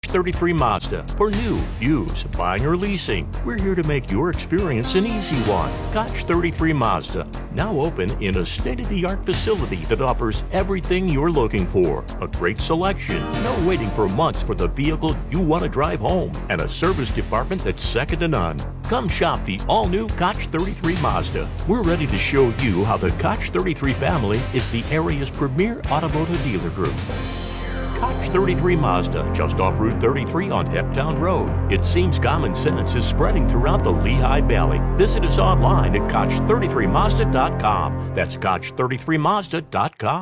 33 Mazda. For new, used, buying or leasing, we're here to make your experience an easy one. Koch 33 Mazda, now open in a state-of-the-art facility that offers everything you're looking for. A great selection, no waiting for months for the vehicle you want to drive home, and a service department that's second to none. Come shop the all-new Koch 33 Mazda. We're ready to show you how the Koch 33 family is the area's premier automotive dealer group. Koch 33 Mazda, just off Route 33 on Hecktown Road. It seems common sense is spreading throughout the Lehigh Valley. Visit us online at Koch33Mazda.com. That's Koch33Mazda.com.